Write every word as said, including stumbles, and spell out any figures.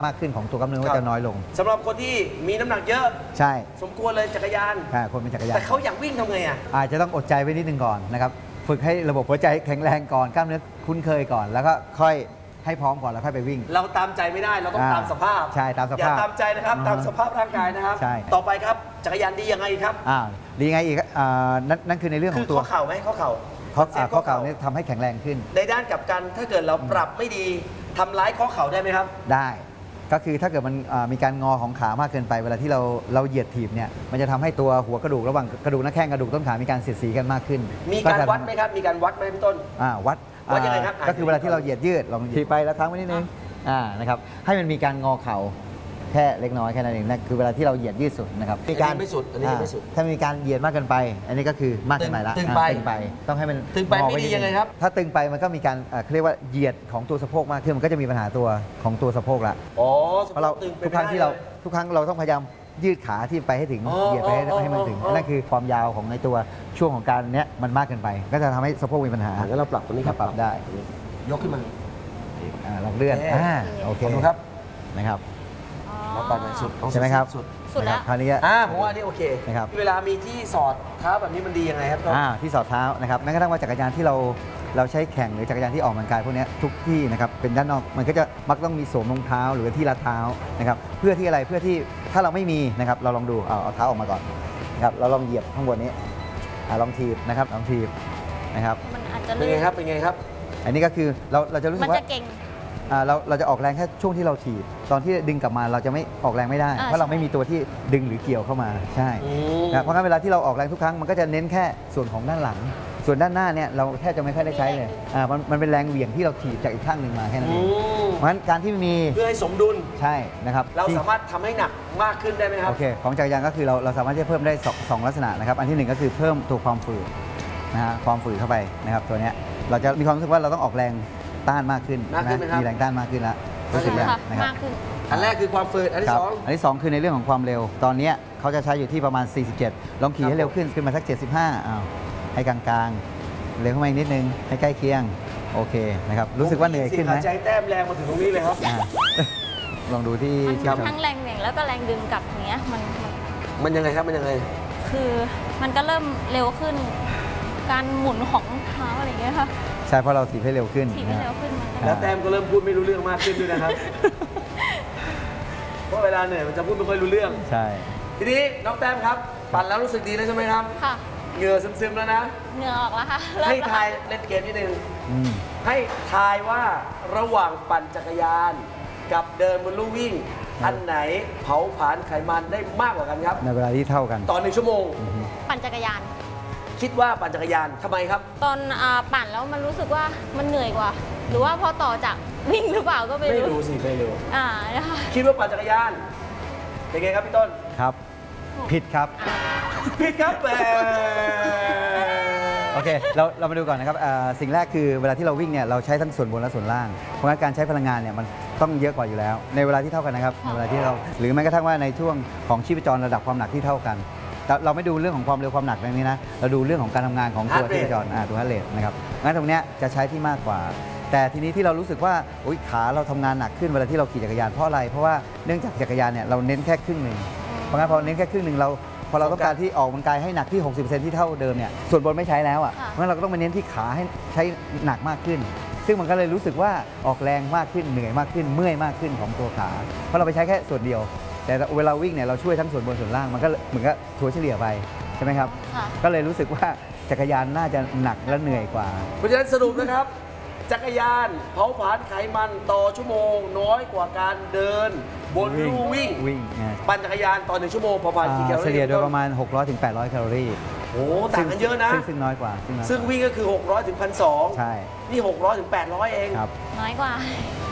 มากขึ้นของตัวกล้ามเนื้อก็จะน้อยลงสำหรับคนที่มีน้ำหนักเยอะใช่สมควรเลยจักรยานคนเป็นจักรยานแต่เขาอยากวิ่งทำไงอ่ะอาจจะต้องอดใจไว้นิดนึงก่อนนะครับฝึกให้ระบบหัวใจแข็งแรงก่อนกล้ามเนื้อคุ้นเคยก่อนแล้วก็ค่อยให้พร้อมก่อนแล้วค่อยไปวิ่งเราตามใจไม่ได้เราต้องตามสภาพใช่ตามสภาพอย่าตามใจนะครับตามสภาพร่างกายนะครับต่อไปครับจักรยานดียังไงครับอ่าดียังไงอีกอ่านั่นนั่นคือในเรื่องของตัวข้อเข่าไหมข้อเข่าข้อข้อเข่านี่ทำให้แข็งแรงขึ้นในด้านกลับกันถ้าเกิดเราปรับไม่ดีทำร้ายข้อเข่าได้ไหมครับได้ก็คือถ้าเกิดมันมีการงอของขามากเกินไปเวลาที่เราเราเหยียดถีบเนี่ยมันจะทำให้ตัวหัวกระดูกระหว่างกระดูกหน้าแข้งกระดูกต้นขามีการเสียดสีกันมากขึ้นมีการวัดไหมครับมีการวัดไหมพี่ต้นอ่าวัดวัดยังไงครับก็คือเวลาที่เราเหยียดยืดลองถีบไปแล้วค้างไว้นิดนึงอ่านะครับให้มันมีการงอเข่าแค่เล็กน้อยแค่นั้นเองนั่นคือเวลาที่เราเหยียดยืดสุดนะครับมีการไม่สุดอันนี้ไม่สุดถ้ามีการเหยียดมากเกินไปอันนี้ก็คือมากเกินไปละตึงไปตึงไปต้องให้มันตึงไปไม่ดียังไงครับถ้าตึงไปมันก็มีการเขาเรียกว่าเหยียดของตัวสะโพกมากขึ้นมันก็จะมีปัญหาตัวของตัวสะโพกละอ๋อเพราะเราทุกครั้งที่เราทุกครั้งเราต้องพยายามยืดขาที่ไปให้ถึงเหยียดไปให้มันถึงนั่นคือความยาวของในตัวช่วงของการเนี้ยมันมากเกินไปก็จะทำให้สะโพกมีปัญหาแล้วเราปรับตรงนี้ครับปรับได้ยกขึ้นมาลองเลื่อนอ่าโอเคครับนะครับมาปั่นสุดใช่ไหมครับสุดแล้วคราวนี้อ่าผมว่านี่โอเคนะครับเวลามีที่สอดเท้าแบบนี้มันดียังไงครับอ่าที่สอดเท้านะครับแม้กระทั่งว่าจักรยานที่เราเราใช้แข่งหรือจักรยานที่ออกกำลังกายพวกนี้ทุกที่นะครับเป็นด้านนอกมันก็จะมักต้องมีสวมรองเท้าหรือที่รัดเท้านะครับเพื่อที่อะไรเพื่อที่ถ้าเราไม่มีนะครับเราลองดูเอาเอาเท้าออกมาก่อนนะครับเราลองเหยียบข้างบนนี้ลองทีบนะครับลองทีบนะครับมันอาจจะเป็นไงครับเป็นไงครับอันนี้ก็คือเราเราจะรู้สึกว่ามันจะเก่งเราเราจะออกแรงแค่ช่วงที่เราถีบตอนที่ดึงกลับมาเราจะไม่ออกแรงไม่ได้เพราะเราไม่มีตัวที่ดึงหรือเกี่ยวเข้ามาใช่เพราะงั้นเวลาที่เราออกแรงทุกครั้งมันก็จะเน้นแค่ส่วนของด้านหลังส่วนด้านหน้าเนี่ยเราแทบจะไม่ค่อยได้ใช้เลยอ่ามันมันเป็นแรงเหวี่ยงที่เราถีบจากอีกข้างหนึ่งมาแค่นั้นเองเพราะฉะนั้นการที่มีเพื่อให้สมดุลใช่นะครับเราสามารถทำให้หนักมากขึ้นได้ไหมครับโอเคของจักรยานก็คือเราเราสามารถที่จะเพิ่มได้สองลักษณะนะครับอันที่หนึ่งก็คือเพิ่มตัวความฝืดนะฮะความฝืดเข้าไปนะครับตัวเนี้ยเราจะมีความรู้สึกว่าเราต้องออกแรงต้านมากขึ้นนะมีแรงต้านมากขึ้นแล้วรู้สึกแล้วนะครับอันแรกคือความฝืดอันที่สองอันที่สองคือในเรื่องของความเร็วตอนนี้เขาจะใช้อยู่ที่ประมาณสี่สิบเจ็ดลองขี่ให้เร็วขึ้นขึ้นมาสักเจ็ดสิบห้าอ้าวให้กลางๆเร็วขึ้นมาอีกนิดนึงให้ใกล้เคียงโอเคนะครับรู้สึกว่าเหนื่อยขึ้นไหมใจแต้มแรงมาถึงตรงนี้เลยครับลองดูที่มันทั้งแรงเหวี่ยงแล้วก็แรงดึงกลับอย่างเงี้ยมันมันยังไงครับมันยังไงคือมันก็เริ่มเร็วขึ้นการหมุนของเท้าอะไรอย่างเงี้ยค่ะใช่เพราะเราถีบให้เร็วขึ้นถีบให้เร็วขึ้นแล้วแต้มก็เริ่มพูดไม่รู้เรื่องมากขึ้นด้วยนะครับเพราะเวลาเหนื่อยมันจะพูดไม่ค่อยรู้เรื่องใช่ทีนี้น้องแต้มครับปั่นแล้วรู้สึกดีแล้วใช่ไหมครับค่ะเหงื่อซึมๆแล้วนะเหงื่อออกแล้วค่ะให้ทายเล่นเกมนิดนึงให้ทายว่าระหว่างปั่นจักรยานกับเดินบนลู่วิ่งอันไหนเผาผลาญไขมันได้มากกว่ากันครับในเวลาที่เท่ากันต่อหนึ่งชั่วโมงปั่นจักรยานคิดว่าปั่นจักรยานทำไมครับตอนปั่นแล้วมันรู้สึกว่ามันเหนื่อยกว่าหรือว่าพอต่อจากวิ่งหรือเปล่าก็ไม่รู้ไม่รู้สิไม่รู้อ่าคิดว่าปั่นจักรยานเป็นไงครับพี่ต้นครับผิดครับผิดครับแหมโอเคเราเรามาดูก่อนนะครับสิ่งแรกคือเวลาที่เราวิ่งเนี่ยเราใช้ทั้งส่วนบนและส่วนล่างเพราะงั้นการใช้พลังงานเนี่ยมันต้องเยอะกว่าอยู่แล้วในเวลาที่เท่ากันนะครับในเวลาที่เราหรือแม้กระทั่งว่าในช่วงของชีพจรระดับความหนักที่เท่ากันเราไม่ดูเรื่องของความเร็วความหนักในนี้นะเราดูเรื่องของการทำงานของตัวชีพจรตัวฮาร์ทเรทนะครับงั้นตรงนี้จะใช้ที่มากกว่าแต่ทีนี้ที่เรารู้สึกว่าขาเราทำงานหนักขึ้นเวลาที่เราขี่จักรยานเพราะอะไรเพราะว่าเนื่องจากจักรยานเนี่ยเราเน้นแค่ครึ่งหนึ่งเพราะงั้นพอเน้นแค่ครึ่งหนึ่งเราพอเราต้องการที่ออกกำลังกายให้หนักที่ หกสิบเปอร์เซ็นต์ ที่เท่าเดิมเนี่ยส่วนบนไม่ใช้แล้วอ่ะเพราะงั้นเราก็ต้องมาเน้นที่ขาให้ใช้หนักมากขึ้นซึ่งมันก็เลยรู้สึกว่าออกแรงมากขึ้นเหนื่อยมากขึ้นเมื่อยมากขึ้นของตัวขาเพราะเราไปใช้แค่ส่วนเดียวแต่เวลาวิ่งเนี่ยเราช่วยทั้งส่วนบนส่วนล่างมันก็เหมือนกับถัวเฉลี่ยไปใช่ไหมครับก็เลยรู้สึกว่าจักรยานน่าจะหนักและเหนื่อยกว่าเพราะฉะนั้นสรุปนะครับจักรยานเผาผลาญไขมันต่อชั่วโมงน้อยกว่าการเดินบนลู่วิ่งปั่นจักรยานต่อหนึ่งชั่วโมงเผาผลาญกี่แคลอรี่เฉลี่ยโดยประมาณหกร้อยถึงแปดร้อยแคลอรี่โอ้ต่างกันเยอะนะซึ่งน้อยกว่าซึ่งวิ่งก็คือหกร้อยถึงหนึ่งพันสองร้อยใช่นี่หกร้อยถึงแปดร้อยเองน้อยกว่า